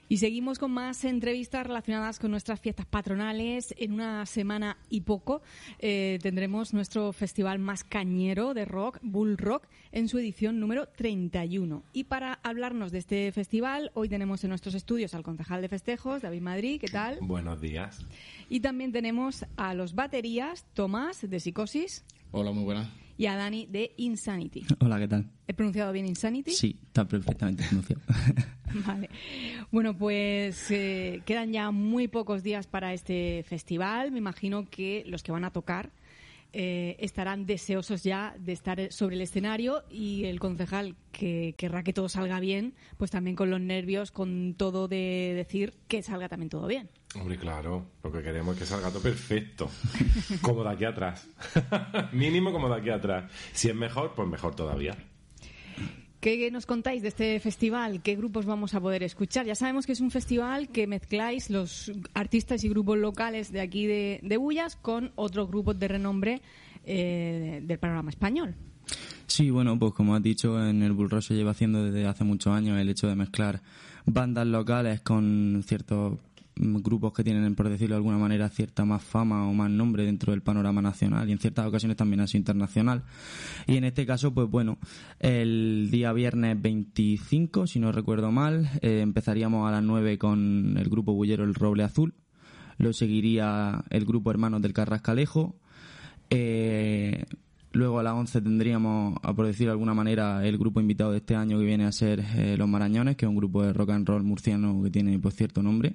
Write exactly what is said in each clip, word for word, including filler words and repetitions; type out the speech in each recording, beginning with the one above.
Y seguimos con más entrevistas relacionadas con nuestras fiestas patronales. En una semana y poco eh, tendremos nuestro festival más cañero de rock, Bull Rock, en su edición número treinta y uno. Y para hablarnos de este festival, hoy tenemos en nuestros estudios al concejal de festejos, David Madrid. ¿Qué tal? Buenos días. Y también tenemos a los baterías, Tomás, de Psicosis. Hola, muy buenas. Y a Dani, de Insanity. Hola, ¿qué tal? ¿He pronunciado bien Insanity? Sí, está perfectamente pronunciado. Vale. Bueno, pues eh, quedan ya muy pocos días para este festival. Me imagino que los que van a tocar eh, estarán deseosos ya de estar sobre el escenario, y el concejal, que querrá que todo salga bien, pues también con los nervios, con todo de decir que salga también todo bien. Hombre, claro, lo que queremos es que salga todo perfecto, como de aquí atrás. Mínimo como de aquí atrás. Si es mejor, pues mejor todavía. ¿Qué nos contáis de este festival? ¿Qué grupos vamos a poder escuchar? Ya sabemos que es un festival que mezcláis los artistas y grupos locales de aquí de, de Bullas con otros grupos de renombre eh, del panorama español. Sí, bueno, pues como has dicho, en el Bull Rock se lleva haciendo desde hace muchos años el hecho de mezclar bandas locales con ciertos grupos que tienen, por decirlo de alguna manera, cierta más fama o más nombre dentro del panorama nacional, y en ciertas ocasiones también así internacional. Y en este caso, pues bueno, el día viernes veinticinco, si no recuerdo mal, eh, empezaríamos a las nueve con el grupo bullero El Roble Azul, lo seguiría el grupo Hermanos del Carrascalejo, eh, luego a las once tendríamos, a por decirlo de alguna manera, el grupo invitado de este año, que viene a ser eh, Los Marañones, que es un grupo de rock and roll murciano que tiene pues cierto nombre.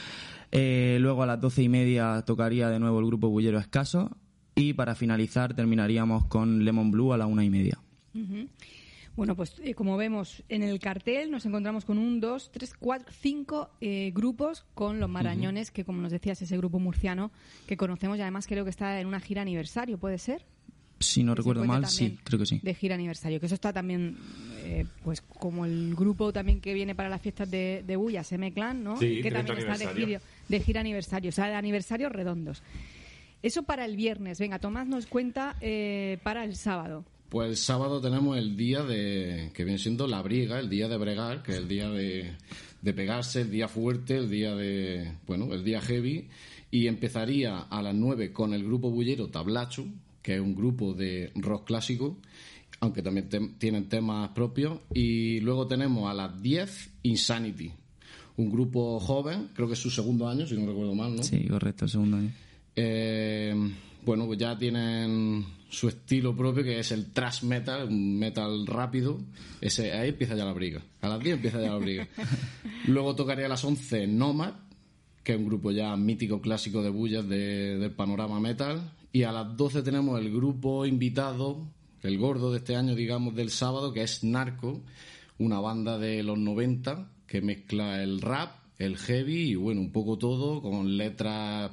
Eh, luego a las doce y media tocaría de nuevo el grupo bullero Escaso, y para finalizar terminaríamos con Lemon Blue a la una y media. Uh-huh. Bueno, pues eh, como vemos en el cartel, nos encontramos con un, dos, tres, cuatro, cinco eh, grupos con Los Marañones, uh-huh. que, como nos decías, es ese grupo murciano que conocemos, y además creo que está en una gira aniversario, ¿puede ser? Si no recuerdo mal, sí, creo que sí. De gira aniversario, que eso está también, eh, pues como el grupo también que viene para las fiestas de, de Bullas, M-Clan, ¿no? Sí, que también está de gira, de gira aniversario, o sea, de aniversarios redondos. Eso para el viernes. Venga, Tomás nos cuenta eh, para el sábado. Pues el sábado tenemos el día de, que viene siendo la briga, el día de bregar, que es el día de, de pegarse, el día fuerte, el día de, bueno, el día heavy, y empezaría a las nueve con el grupo bullero Tablacho, que es un grupo de rock clásico, aunque también te, tienen temas propios. Y luego tenemos a las diez Insanity, un grupo joven, creo que es su segundo año, si no recuerdo mal, ¿no? Sí, correcto, el segundo año. Eh, bueno, pues ya tienen su estilo propio, que es el thrash metal, un metal rápido. Ese, ahí empieza ya la briga. A las diez empieza ya la briga. Luego tocaría a las once Nomad, que es un grupo ya mítico, clásico de Bullas de, del panorama metal. Y a las doce tenemos el grupo invitado, el gordo de este año, digamos, del sábado, que es Narco, una banda de los noventa que mezcla el rap, el heavy y, bueno, un poco todo, con letras,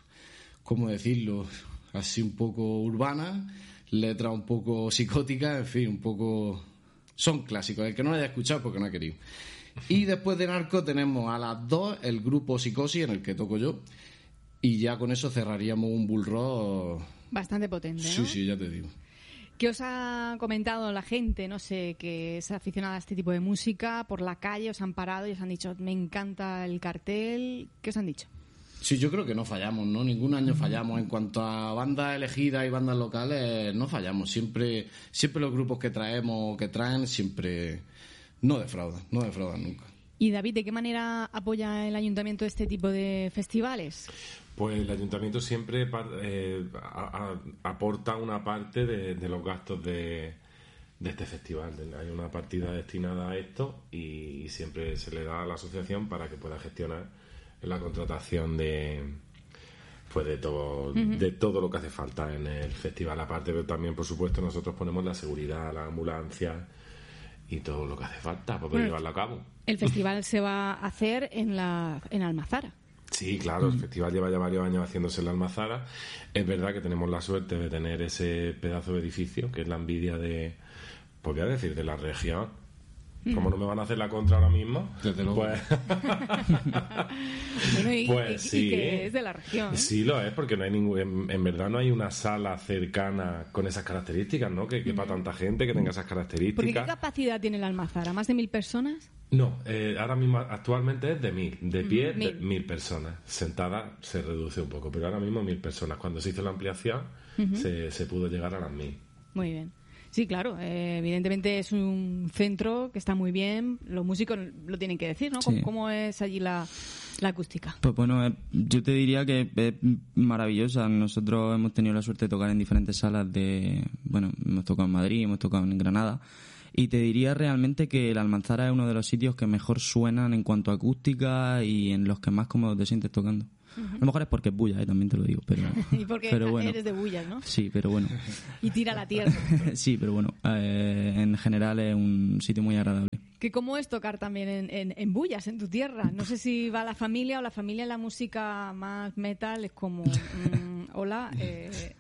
¿cómo decirlo?, así un poco urbanas, letras un poco psicóticas, en fin, un poco... Son clásicos, el que no lo haya escuchado porque no ha querido. Y después de Narco tenemos a las dos el grupo Psicosis, en el que toco yo, y ya con eso cerraríamos un Bull Rock bastante potente, ¿no? Sí, sí, ya te digo. ¿Qué os ha comentado la gente, no sé, que es aficionada a este tipo de música, por la calle? ¿Os han parado y os han dicho, me encanta el cartel? ¿Qué os han dicho? Sí, yo creo que no fallamos, ¿no? Ningún año fallamos. En cuanto a bandas elegidas y bandas locales, no fallamos. Siempre, siempre los grupos que traemos, que traen, siempre no defraudan, no defraudan nunca. Y David, ¿de qué manera apoya el ayuntamiento este tipo de festivales? Pues el ayuntamiento siempre eh, a, a, aporta una parte de, de los gastos de, de este festival. Hay una partida destinada a esto, y, y siempre se le da a la asociación para que pueda gestionar la contratación de pues de todo uh-huh. de todo lo que hace falta en el festival. Aparte, pero también, por supuesto, nosotros ponemos la seguridad, la ambulancia y todo lo que hace falta para poder bueno, llevarlo a cabo. El festival se va a hacer en la en Almazara. Sí, claro, el festival lleva ya varios años haciéndose en la Almazara. Es verdad que tenemos la suerte de tener ese pedazo de edificio, que es la envidia de, pues voy a decir, de la región. Como no me van a hacer la contra ahora mismo, desde luego. Pues, bueno, y, pues y, sí, y que es de la región. Sí lo es, porque no hay ningún, en, en verdad no hay una sala cercana con esas características, ¿no? Que quepa mm. tanta gente, que tenga esas características. ¿Porque qué capacidad tiene la Almazara? ¿Más de mil personas? No, eh, ahora mismo actualmente es de mil, de pie Mil. de mil personas, sentadas se reduce un poco, pero ahora mismo mil personas. Cuando se hizo la ampliación se, se pudo llegar a las mil. Muy bien. Sí, claro, eh, evidentemente es un centro que está muy bien, los músicos lo tienen que decir, ¿no? Sí. ¿Cómo, cómo es allí la, la acústica? Pues bueno, eh, yo te diría que es maravillosa. Nosotros hemos tenido la suerte de tocar en diferentes salas de... Bueno, hemos tocado en Madrid, hemos tocado en Granada. Y te diría realmente que la Almanzara es uno de los sitios que mejor suenan en cuanto a acústica y en los que más cómodo te sientes tocando. Uh-huh. A lo mejor es porque es bulla, eh, también te lo digo. Pero, y porque pero bueno. eres de bullas, ¿no? Sí, pero bueno. Y tira la tierra. Sí, pero bueno, eh, en general es un sitio muy agradable. ¿Que ¿Cómo es tocar también en, en, en bullas, en tu tierra? No sé si va la familia o la familia en la música más metal es como... Mmm, hola, eh...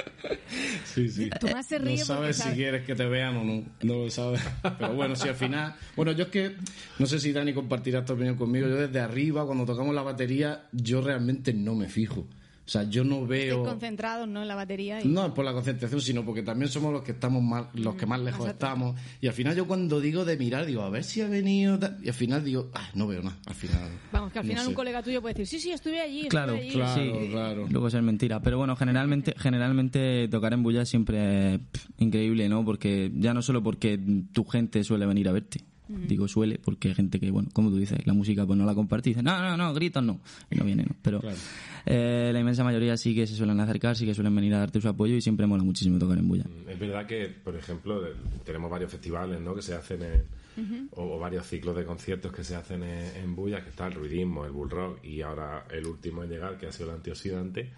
Sí, sí. Tomás se ríe no sabes porque si quieres que te vean o no. No lo sabes. Pero bueno, si al final... Bueno, yo es que... No sé si Dani compartirá esta opinión conmigo. Yo desde arriba, cuando tocamos la batería, yo realmente no me fijo. O sea, yo no veo... Estés concentrados, ¿no?, en la batería. Y... No es por la concentración, sino porque también somos los que estamos más, los que más lejos estamos. Y al final yo cuando digo de mirar, digo, a ver si ha venido... Y al final digo, ah, no veo nada. Al final... Vamos, que al no final sé. un colega tuyo puede decir, sí, sí, estuve allí, claro, estuve allí. Claro, sí, claro. Luego es mentira. Pero bueno, generalmente generalmente tocar en bullas siempre es pff, increíble, ¿no? Porque ya no solo porque tu gente suele venir a verte. Uh-huh. Digo suele, porque hay gente que, bueno, como tú dices, la música pues no la comparte y dice, no, no, no, gritos no. Y no viene, ¿no? Pero claro. eh, la inmensa mayoría sí que se suelen acercar, sí que suelen venir a darte su apoyo y siempre mola muchísimo tocar en bulla. Es verdad que, por ejemplo, tenemos varios festivales, ¿no?, que se hacen en, uh-huh. o, o varios ciclos de conciertos que se hacen en, en bulla, que está el ruidismo, el bull rock y ahora el último en llegar, que ha sido el antioxidante.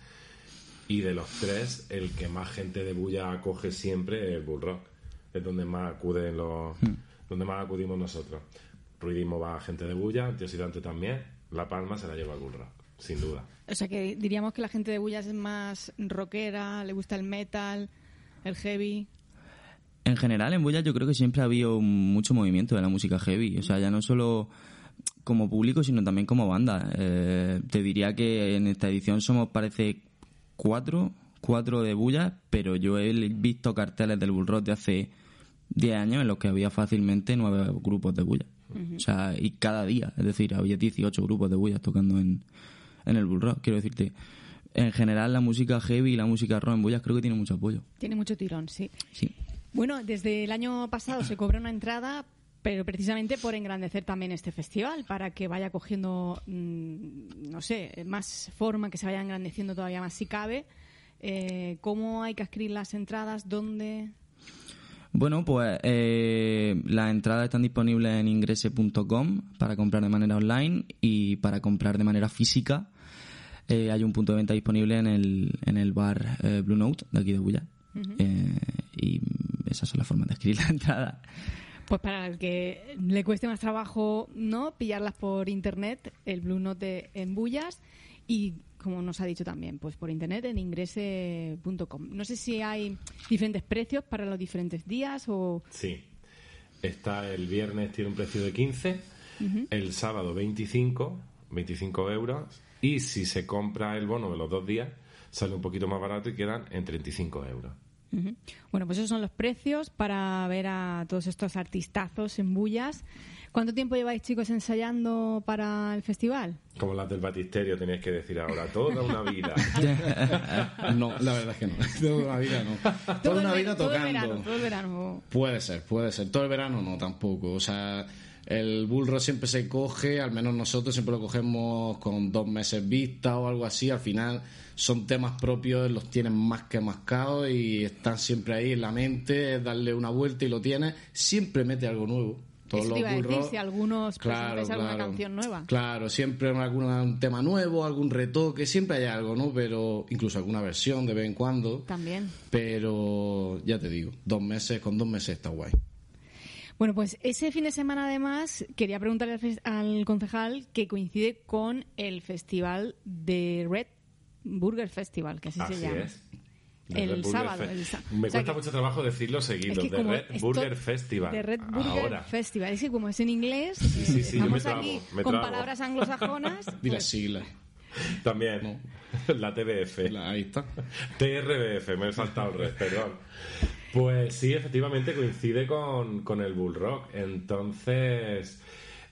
Y de los tres, el que más gente de bulla acoge siempre es el bull rock. Es donde más acuden los... Uh-huh. donde más acudimos nosotros. Ruidismo va a gente de bulla, antioxidante también. La Palma se la lleva al bull rock, sin duda. O sea que diríamos que la gente de bullas es más rockera, le gusta el metal, el heavy. En general, en bulla yo creo que siempre ha habido mucho movimiento de la música heavy. O sea, ya no solo como público, sino también como banda. Eh, te diría que en esta edición somos, parece, cuatro, cuatro de bulla, pero yo he visto carteles del bull rock de hace... diez años en los que había fácilmente nueve grupos de bulla. Uh-huh. O sea, y cada día, es decir, había dieciocho grupos de bullas tocando en, en el bull rock. Quiero decirte, en general la música heavy y la música rock en bullas creo que tiene mucho apoyo. Tiene mucho tirón, sí. Sí. Bueno, desde el año pasado se cobra una entrada, pero precisamente por engrandecer también este festival, para que vaya cogiendo, mmm, no sé, más forma, que se vaya engrandeciendo todavía más si cabe. Eh, ¿Cómo hay que adquirir las entradas? ¿Dónde...? Bueno, pues eh, las entradas están disponibles en ingrese punto com para comprar de manera online y para comprar de manera física eh, hay un punto de venta disponible en el, en el bar eh, Blue Note de aquí de Bulla. Uh-huh. eh, y esas son las formas de adquirir la entrada. Pues para el que le cueste más trabajo, ¿no?, pillarlas por internet, el Blue Note en Bullas, y como nos ha dicho también, pues por internet en ingrese punto com. No sé si hay diferentes precios para los diferentes días o... Sí. Está el viernes, tiene un precio de quince, uh-huh. el sábado veinticinco, veinticinco euros, y si se compra el bono de los dos días, sale un poquito más barato y quedan en treinta y cinco euros. Uh-huh. Bueno, pues esos son los precios para ver a todos estos artistazos en Bullas. ¿Cuánto tiempo lleváis, chicos, ensayando para el festival? Como las del Batisterio, tenéis que decir ahora, toda una vida. No, la verdad es que no. Toda una vida no. Toda todo una el, vida todo tocando. El verano, todo el verano. Puede ser, puede ser. Todo el verano no, tampoco. O sea, el bull rock siempre se coge, al menos nosotros siempre lo cogemos con dos meses vista o algo así. Al final son temas propios, los tienen más que mascados y están siempre ahí en la mente, es darle una vuelta y lo tienes. Siempre mete algo nuevo. Todos Eso los te iba a decir, rock, si algunos claro, presentáis alguna claro, canción nueva. Claro, siempre algún un tema nuevo, algún retoque, siempre hay algo, ¿no? Pero incluso alguna versión de vez en cuando. También. Pero ya te digo, dos meses, con dos meses está guay. Bueno, pues ese fin de semana además quería preguntarle al, fe- al concejal que coincide con el festival de Red Burger Festival, que así, Así se llama. es. El sábado. Fe- El sa- Me o sea cuesta que, mucho trabajo decirlo seguido. es que de como Red esto- Burger Festival. de Red Burger Ahora. Festival. Es que como es en inglés, Sí, sí, sí, yo me estamos trabo, aquí me con trabo. palabras anglosajonas. Di las pues, siglas. También. No. La T B F. La- ahí está. T R B F, me he saltado el Red, perdón. Pues sí, efectivamente coincide con, con el Bull Rock. Entonces,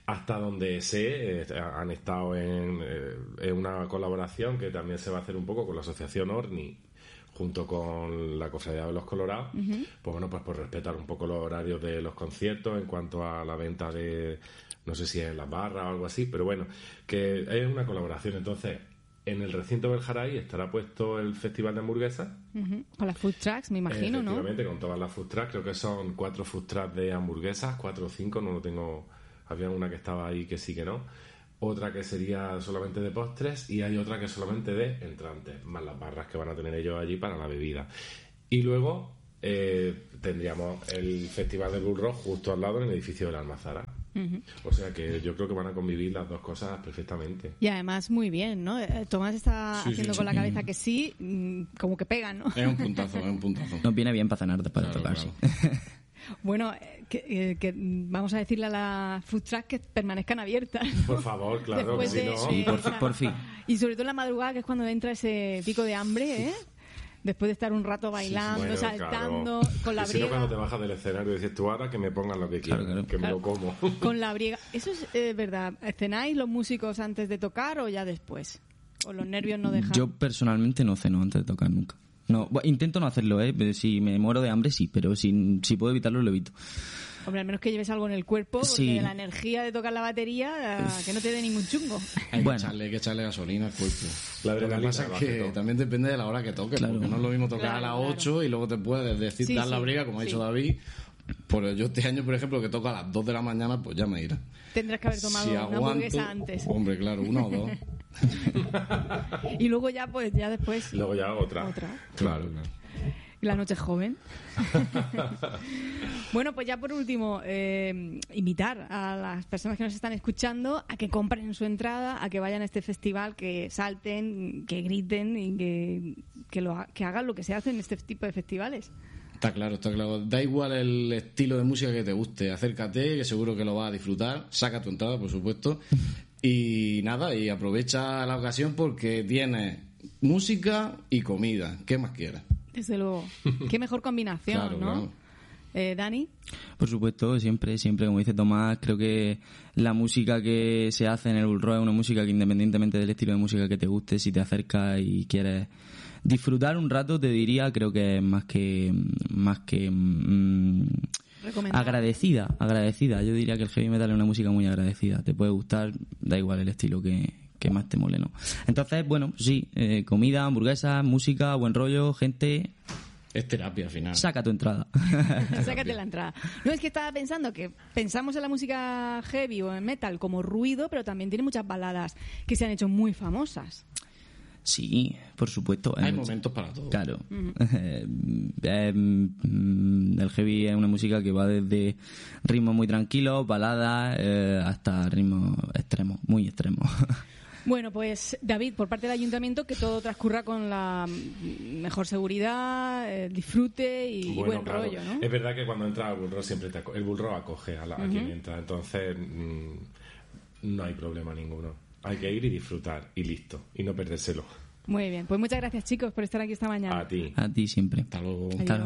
hasta donde sé, eh, han estado en, eh, en una colaboración que también se va a hacer un poco con la asociación Orni, junto con la Cofradía de los Colorados, uh-huh. pues bueno, pues por respetar un poco los horarios de los conciertos en cuanto a la venta de, no sé si es en las barras o algo así, pero bueno, que es una colaboración. Entonces, en el recinto del Jaraí estará puesto el Festival de Hamburguesas. Uh-huh. Con las food trucks, me imagino, ¿no? Efectivamente, con todas las food trucks. Creo que son cuatro food trucks de hamburguesas, cuatro o cinco, no lo tengo... Había una que estaba ahí que sí que no. Otra que sería solamente de postres y hay otra que es solamente de entrantes, más las barras que van a tener ellos allí para la bebida. Y luego eh, tendríamos el Festival del Bull Rock justo al lado en el edificio de la Almazara. Uh-huh. O sea que yo creo que van a convivir las dos cosas perfectamente. Y además muy bien, ¿no? Tomás está sí, haciendo sí, con sí. la cabeza que sí, como que pegan, ¿no? Es un puntazo, es un puntazo. Nos viene bien para cenar después de claro, tocar, claro. sí. Bueno, que, que vamos a decirle a la food truck que permanezcan abiertas, ¿no? Por favor, claro, que si no... Sí, por, por fin. Y sobre todo en la madrugada, que es cuando entra ese pico de hambre, ¿eh? Después de estar un rato bailando, sí, bueno, saltando, claro. con la y briega. Si no, cuando te bajas del escenario dices tú ahora que me pongan lo que quieran, claro, claro. que claro. me lo como. Con la briega. ¿Eso es eh, verdad? ¿Cenáis los músicos antes de tocar o ya después? ¿O los nervios no dejan? Yo personalmente no ceno antes de tocar nunca. No, bueno, intento no hacerlo, ¿eh? Si me muero de hambre, sí, pero si, si puedo evitarlo, lo evito. Hombre, al menos que lleves algo en el cuerpo, porque sí. la energía de tocar la batería, uh, que no te dé ningún chungo. Hay bueno. que, echarle, hay que echarle gasolina al cuerpo. La Lo que pasa es que también depende de la hora que toques, claro. porque no es lo mismo tocar claro, a las ocho claro. y luego te puedes decir sí, dar sí, la briga, como ha sí. dicho David. Por yo este año, por ejemplo, que toco a las dos de la mañana, pues ya me irá. Tendrás que haber tomado si una aguanto, hamburguesa antes. Hombre, claro, una o dos. Y luego ya, pues, ya después... Luego ya otra. Otra. Claro, claro. La noche es joven. Bueno, pues ya por último, eh, invitar a las personas que nos están escuchando a que compren su entrada, a que vayan a este festival, que salten, que griten y que, que, lo, que hagan lo que se hace en este tipo de festivales. Está claro, está claro. Da igual el estilo de música que te guste. Acércate, que seguro que lo vas a disfrutar. Saca tu entrada, por supuesto. Y nada, y aprovecha la ocasión porque tienes música y comida. ¿Qué más quieres? Desde luego. Qué mejor combinación, claro, ¿no? Claro. Eh, ¿Dani? Por supuesto, siempre, siempre, como dice Tomás, creo que la música que se hace en el Bull Rock es una música que, independientemente del estilo de música que te guste, si te acercas y quieres disfrutar un rato, te diría, creo que es más que más que mmm, agradecida, agradecida. Yo diría que el heavy metal es una música muy agradecida. Te puede gustar, da igual el estilo que, que más te mole, ¿no? Entonces, bueno, sí, eh, comida, hamburguesas, música, buen rollo, gente... Es terapia al final. Saca tu entrada. Sácate la entrada. No, es que estaba pensando que pensamos en la música heavy o en metal como ruido, pero también tiene muchas baladas que se han hecho muy famosas. Sí, por supuesto. Hay momentos para todo. Claro. Uh-huh. eh, eh, el heavy es una música que va desde ritmos muy tranquilos, baladas, eh, hasta ritmos extremos, muy extremos. Bueno, pues David, por parte del ayuntamiento, que todo transcurra con la mejor seguridad, eh, disfrute y bueno, buen claro. rollo, ¿no? Es verdad que cuando entra al Bull Rock siempre te aco- el Bull Rock acoge a, la, uh-huh. a quien entra, entonces mmm, no hay problema ninguno. Hay que ir y disfrutar y listo, y no perdérselo. Muy bien, pues muchas gracias chicos por estar aquí esta mañana. A ti. A ti siempre. Hasta luego. Hasta luego.